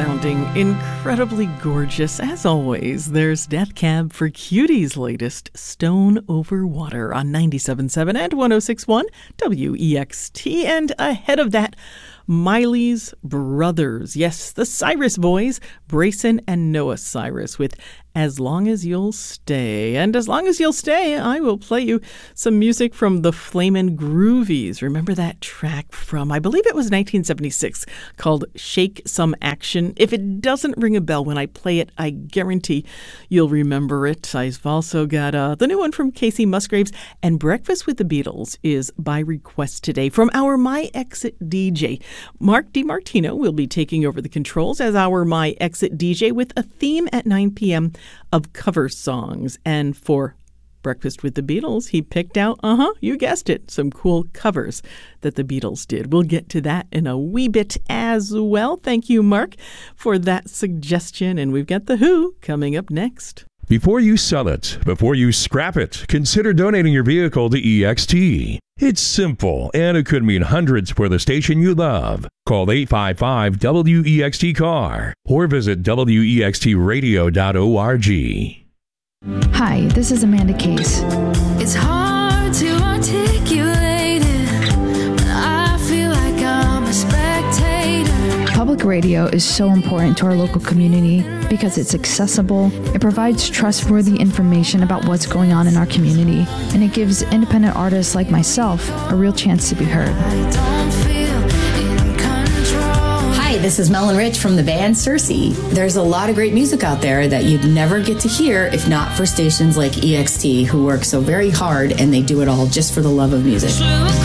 sounding incredibly gorgeous. As always, there's Death Cab for Cutie's latest, Stone Over Water, on 97.7 and 106.1 WEXT. And ahead of that, Miley's Brothers. Yes, the Cyrus Boys, Brayson and Noah Cyrus, with As Long As You'll Stay. And as long as you'll stay, I will play you some music from the Flamin' Groovies. Remember that track from, I believe it was 1976, called Shake Some Action? If it doesn't ring a bell when I play it, I guarantee you'll remember it. I've also got the new one from Casey Musgraves, and Breakfast with the Beatles is by request today from our My Exit DJ. Mark DiMartino will be taking over the controls as our My Exit DJ with a theme at 9 p.m. of cover songs. And for Breakfast with the Beatles, he picked out, you guessed it, some cool covers that the Beatles did. We'll get to that in a wee bit as well. Thank you, Mark, for that suggestion. And we've got The Who coming up next. Before you sell it, before you scrap it, consider donating your vehicle to EXT. It's simple, and it could mean hundreds for the station you love. Call 855-WEXT-CAR or visit wextradio.org. Hi, this is Amanda Case. It's hard to articulate it, but I feel like I'm a spectator. Public radio is so important to our local community because it's accessible, it provides trustworthy information about what's going on in our community, and it gives independent artists like myself a real chance to be heard. I don't feel in control. Hi, this is Mel and Rich from the band Circe. There's a lot of great music out there that you'd never get to hear if not for stations like EXT, who work so very hard and they do it all just for the love of music.